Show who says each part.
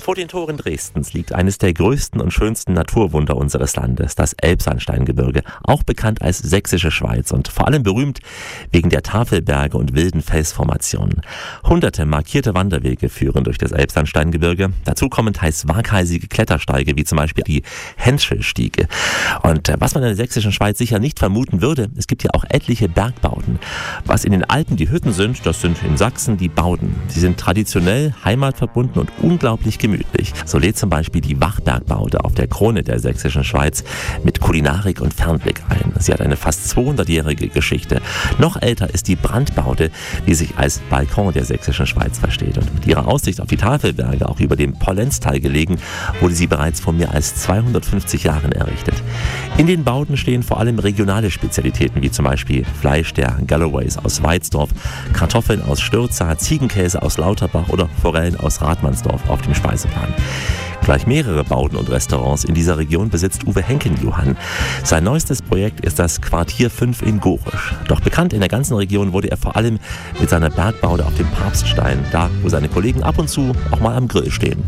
Speaker 1: Vor den Toren Dresdens liegt eines der größten und schönsten Naturwunder unseres Landes, das Elbsandsteingebirge, auch bekannt als Sächsische Schweiz und vor allem berühmt wegen der Tafelberge und wilden Felsformationen. Hunderte markierte Wanderwege führen durch das Elbsandsteingebirge. Dazu kommen teils waghalsige Klettersteige, wie zum Beispiel die Henschelstiege. Und was man in der Sächsischen Schweiz sicher nicht vermuten würde, es gibt hier auch etliche Bergbauten. Was in den Alpen die Hütten sind, das sind in Sachsen die Bauden. Sie sind traditionell, heimatverbunden und unglaublich gemütlich. So lädt zum Beispiel die Wachbergbaude auf der Krone der Sächsischen Schweiz mit Kulinarik und Fernblick ein. Sie hat eine fast 200-jährige Geschichte. Noch älter ist die Brandbaude, die sich als Balkon der Sächsischen Schweiz versteht. Und mit ihrer Aussicht auf die Tafelberge, auch über dem Pollenztal gelegen, wurde sie bereits vor mehr als 250 Jahren errichtet. In den Bauten stehen vor allem regionale Spezialitäten, wie zum Beispiel Fleisch der Galloways aus Weizdorf, Kartoffeln aus Stürza, Ziegenkäse aus Lauterbach oder Forellen aus Rathmannsdorf auf dem Speiseplan. Gleich mehrere Bauten und Restaurants in dieser Region besitzt Uwe Henken-Johann. Sein neuestes Projekt ist das Quartier 5 in Gorisch. Doch bekannt in der ganzen Region wurde er vor allem mit seiner Bergbaude auf dem Papststein, da wo seine Kollegen ab und zu auch mal am Grill stehen.